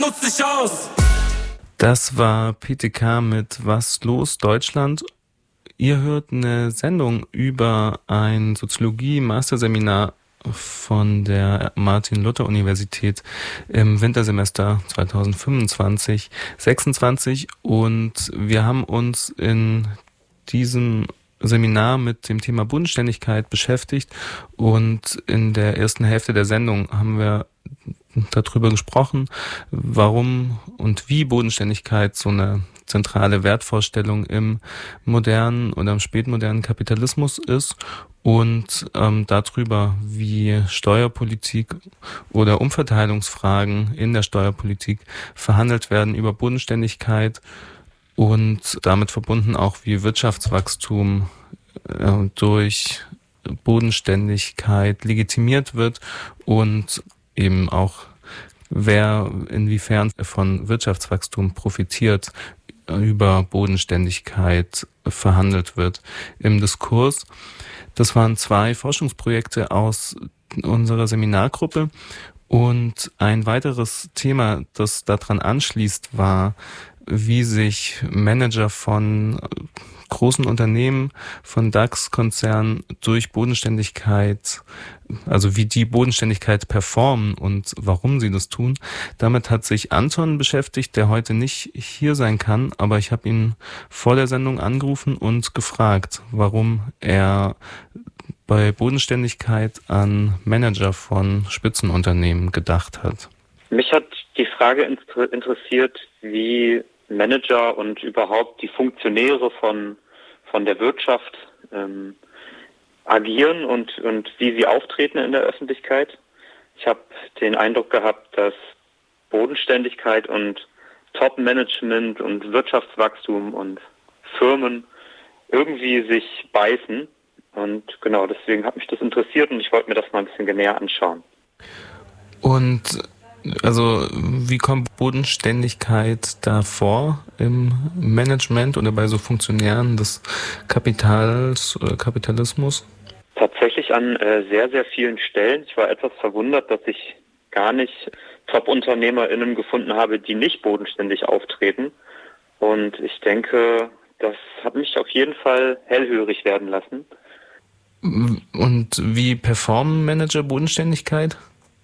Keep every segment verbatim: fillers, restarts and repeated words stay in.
nutzt dich aus. Das war P T K mit Was los Deutschland? Ihr hört eine Sendung über ein Soziologie-Masterseminar von der Martin-Luther-Universität im Wintersemester zwanzig fünfundzwanzig sechsundzwanzig und wir haben uns in diesem Seminar mit dem Thema Bodenständigkeit beschäftigt und in der ersten Hälfte der Sendung haben wir darüber gesprochen, warum und wie Bodenständigkeit so eine zentrale Wertvorstellung im modernen oder im spätmodernen Kapitalismus ist und ähm, darüber, wie Steuerpolitik oder Umverteilungsfragen in der Steuerpolitik verhandelt werden über Bodenständigkeit und damit verbunden auch, wie Wirtschaftswachstum äh, durch Bodenständigkeit legitimiert wird und eben auch, wer inwiefern von Wirtschaftswachstum profitiert, über Bodenständigkeit verhandelt wird im Diskurs. Das waren zwei Forschungsprojekte aus unserer Seminargruppe und ein weiteres Thema, das daran anschließt, war, wie sich Manager von großen Unternehmen, von DAX-Konzernen durch Bodenständigkeit, also wie die Bodenständigkeit performen und warum sie das tun. Damit hat sich Anton beschäftigt, der heute nicht hier sein kann, aber ich habe ihn vor der Sendung angerufen und gefragt, warum er bei Bodenständigkeit an Manager von Spitzenunternehmen gedacht hat. Mich hat die Frage interessiert, wie Manager und überhaupt die Funktionäre von von der Wirtschaft ähm, agieren und und wie sie auftreten in der Öffentlichkeit. Ich habe den Eindruck gehabt, dass Bodenständigkeit und Top-Management und Wirtschaftswachstum und Firmen irgendwie sich beißen. Und genau, deswegen hat mich das interessiert und ich wollte mir das mal ein bisschen näher anschauen. Und also wie kommt Bodenständigkeit da vor im Management oder bei so Funktionären des Kapitals oder Kapitalismus? Tatsächlich an äh, sehr, sehr vielen Stellen. Ich war etwas verwundert, dass ich gar nicht Top-UnternehmerInnen gefunden habe, die nicht bodenständig auftreten. Und ich denke, das hat mich auf jeden Fall hellhörig werden lassen. Und wie performen Manager Bodenständigkeit?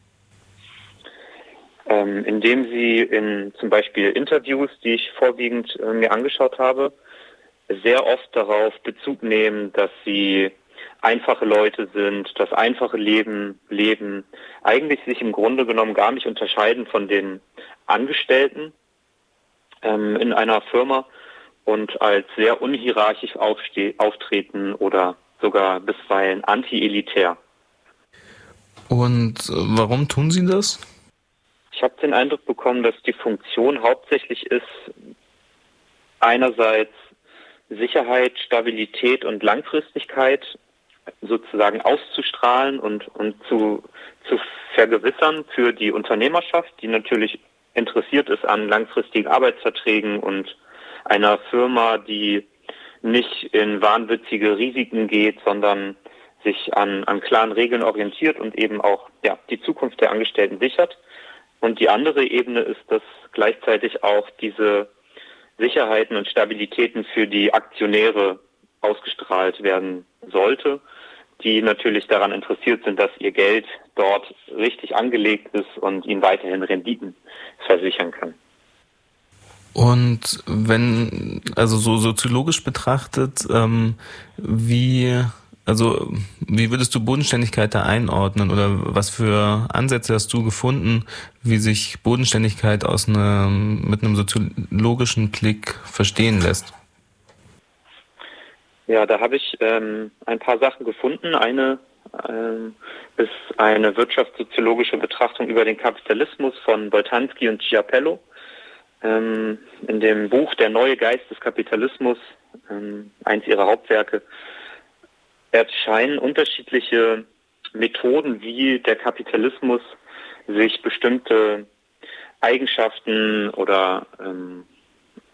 Ähm, indem sie in zum Beispiel Interviews, die ich vorwiegend äh, mir angeschaut habe, sehr oft darauf Bezug nehmen, dass sie einfache Leute sind, das einfache Leben leben, eigentlich sich im Grunde genommen gar nicht unterscheiden von den Angestellten ähm, in einer Firma und als sehr unhierarchisch aufste- auftreten oder sogar bisweilen anti-elitär. Und warum tun sie das? Ich habe den Eindruck bekommen, dass die Funktion hauptsächlich ist, einerseits Sicherheit, Stabilität und Langfristigkeit sozusagen auszustrahlen und, und zu, zu vergewissern für die Unternehmerschaft, die natürlich interessiert ist an langfristigen Arbeitsverträgen und einer Firma, die nicht in wahnwitzige Risiken geht, sondern sich an, an klaren Regeln orientiert und eben auch ja, die Zukunft der Angestellten sichert. Und die andere Ebene ist, dass gleichzeitig auch diese Sicherheiten und Stabilitäten für die Aktionäre ausgestrahlt werden sollte, die natürlich daran interessiert sind, dass ihr Geld dort richtig angelegt ist und ihnen weiterhin Renditen versichern kann. Und wenn, also so soziologisch betrachtet, ähm, wie, also wie würdest du Bodenständigkeit da einordnen oder was für Ansätze hast du gefunden, wie sich Bodenständigkeit aus einem, mit einem soziologischen Blick verstehen lässt? Ja, da habe ich ähm, ein paar Sachen gefunden. Eine ähm, ist eine wirtschaftssoziologische Betrachtung über den Kapitalismus von Boltanski und Chiapello. Ähm, in dem Buch Der neue Geist des Kapitalismus, ähm, eins ihrer Hauptwerke, erscheinen unterschiedliche Methoden, wie der Kapitalismus sich bestimmte Eigenschaften oder ähm,